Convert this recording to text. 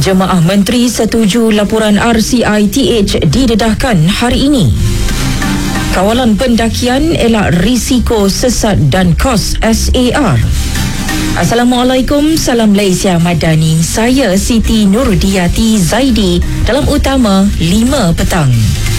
Jemaah Menteri setuju laporan RCITH didedahkan hari ini. Kawalan pendakian elak risiko sesat dan kos SAR. Assalamualaikum, salam Malaysia Madani. Saya Siti Nurdiati Zaidi dalam utama 5 petang.